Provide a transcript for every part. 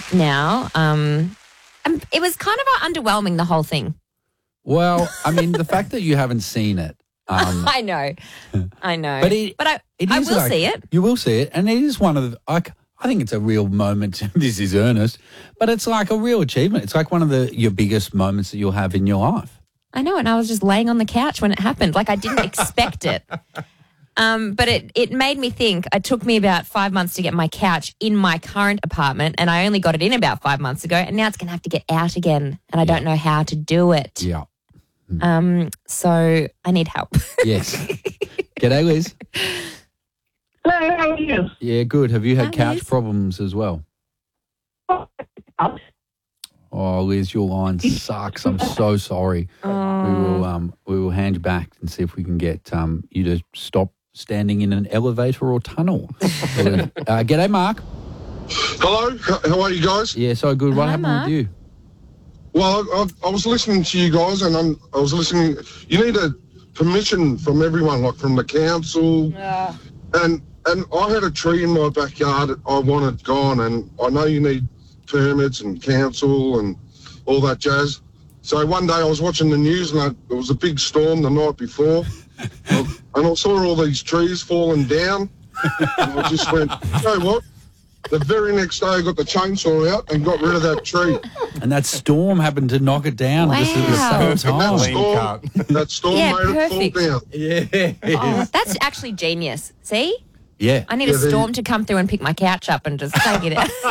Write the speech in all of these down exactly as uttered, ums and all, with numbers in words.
now. Um, and it was kind of underwhelming, the whole thing. Well, I mean, the fact that you haven't seen it. Um, I know. I know. But, it, but I, it I is will like, see it. You will see it. And it is one of the, I, I think it's a real moment. This is earnest. But it's like a real achievement. It's like one of the your biggest moments that you'll have in your life. I know. And I was just laying on the couch when it happened. Like I didn't expect it. Um, but it, it made me think. It took me about five months to get my couch in my current apartment, and I only got it in about five months ago, and now it's going to have to get out again, and I Yeah. don't know how to do it. Yeah. Um, so I need help. Yes. G'day, Liz. Hello, how are you? Yeah, good. Have you had Hi, couch Liz. problems as well? Oh, Liz, your line sucks. I'm so sorry. We will um we will hand you back and see if we can get um you to stop standing in an elevator or tunnel. uh, g'day, Mark. Hello, H- how are you guys? Yeah, so good. What Hi, happened Mark. with you? Well, I, I, I was listening to you guys, and I'm, I was listening. You need a permission from everyone, like from the council, and and I had a tree in my backyard that I wanted gone, and I know you need permits and council and all that jazz. So one day I was watching the news, and I, there was a big storm the night before, and I saw all these trees falling down, and I just went, you know what? The very next day I got the chainsaw out and got rid of that tree. And that storm happened to knock it down just at Wow. the same And that time. storm, that storm Yeah, made perfect. it fall down. Yeah. Oh, that's actually genius. See? Yeah. I need Yeah, a they- storm to come through and pick my couch up and just take it out.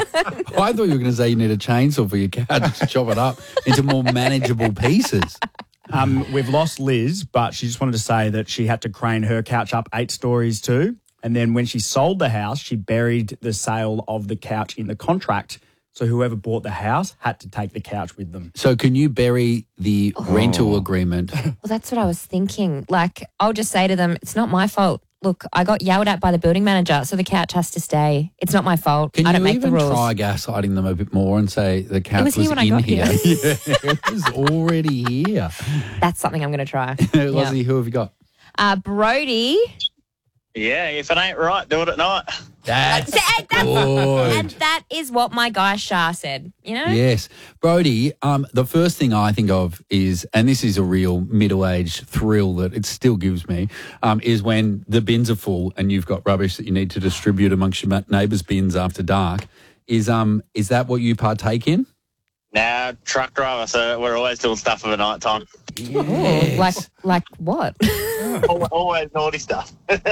I thought you were going to say you need a chainsaw for your couch to chop it up into more manageable pieces. Um, we've lost Liz, but she just wanted to say that she had to crane her couch up eight stories too. And then when she sold the house, she buried the sale of the couch in the contract. So whoever bought the house had to take the couch with them. So can you bury the rental agreement? Well, that's what I was thinking. Like, I'll just say to them, it's not my fault. Look, I got yelled at by the building manager, so the couch has to stay. It's not my fault. Can I don't you make the even rules. try gaslighting them a bit more and say the couch was here when I in got here? here. Yeah, it was already here. That's something I'm going to try. Lozzie, who have you got? Uh, Brody. Yeah, if it ain't right, do it at night. That's And that's- good. And that is what my guy Shah said, you know? Yes. Brody, um, the first thing I think of is, and this is a real middle-aged thrill that it still gives me, um, is when the bins are full and you've got rubbish that you need to distribute amongst your neighbours' bins after dark. Is um is that what you partake in? Now, truck driver, so we're always doing stuff of a night time. Ooh, like, like what? Always, always naughty stuff.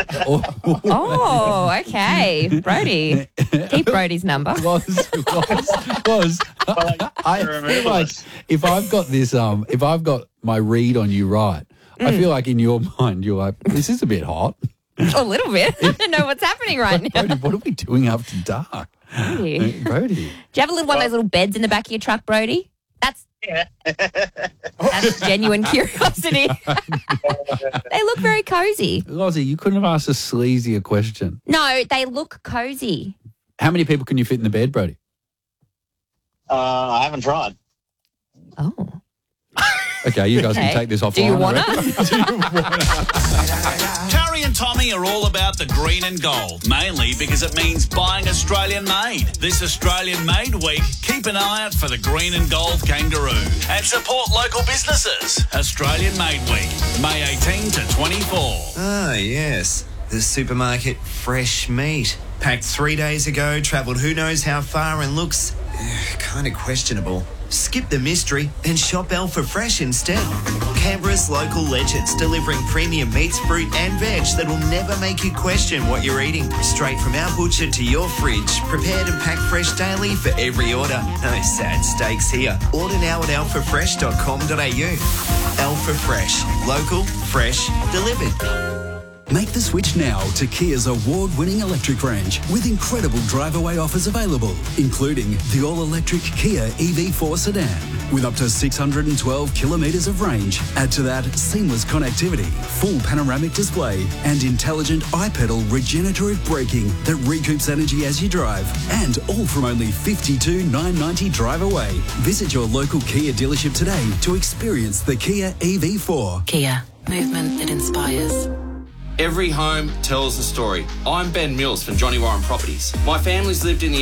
Oh, okay. Brody. Keep Brody's number. was was was I feel like if I've got this um if I've got my read on you right, I feel like in your mind you're like, this is a bit hot. A little bit. I don't know what's happening right now. Brody, what are we doing after dark? Brody. Brody. Do you have a little one of those little beds in the back of your truck, Brody? That's Yeah. that's genuine curiosity. They look very cozy. Lozzie, you couldn't have asked a sleazier question. No, they look cozy. How many people can you fit in the bed, Brody? Uh, I haven't tried. Oh. Okay, you guys Okay. can take this offline. Do you I want reckon. to? Carrie and Tommy are all about the green and gold, mainly because it means buying Australian made. This Australian Made Week, keep an eye out for the green and gold kangaroo and support local businesses. Australian Made Week, May eighteenth to twenty-fourth. Ah, yes. The supermarket fresh meat. Packed three days ago, travelled who knows how far and looks kind of questionable. Skip the mystery and shop Alpha Fresh instead. Canberra's local legends delivering premium meats, fruit and veg that will never make you question what you're eating. Straight from our butcher to your fridge, prepared and packed fresh daily for every order. No sad steaks here. Order now at alpha fresh dot com dot a u. Alpha Fresh. Local, fresh, delivered. Make the switch now to Kia's award-winning electric range with incredible drive-away offers available, including the all-electric Kia E V four sedan with up to six hundred twelve kilometres of range. Add to that seamless connectivity, full panoramic display and intelligent iPedal regenerative braking that recoups energy as you drive. And all from only fifty-two thousand nine hundred ninety drive away. Visit your local Kia dealership today to experience the Kia E V four. Kia, movement that inspires. Every home tells a story. I'm Ben Mills from Johnny Warren Properties. My family's lived in the